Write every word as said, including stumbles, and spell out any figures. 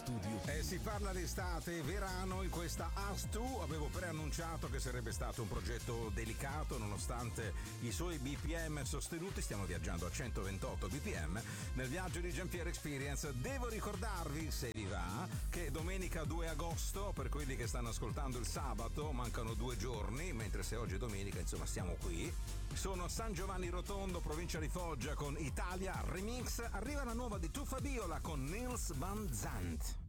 studio. E si parla di estate e verano in questa Us due. Avevo preannunciato che sarebbe stato un progetto delicato nonostante i suoi B P M sostenuti. Stiamo viaggiando a centoventotto B P M nel viaggio di Giampiero Experience. Devo ricordarvi, se vi va, che domenica due agosto, per quelli che stanno ascoltando il sabato, mancano due giorni, mentre se oggi è domenica, insomma, siamo qui. Sono a San Giovanni Rotondo, provincia di Foggia, con Italia Remix. Arriva la nuova di Tuffa Biola con Nils Van Zandt.